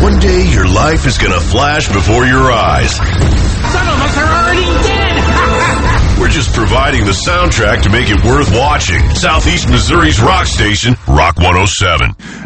One day your life is gonna flash before your eyes. Some of us are already dead. We're just providing the soundtrack to make it worth watching. Southeast Missouri's rock station, Rock 107.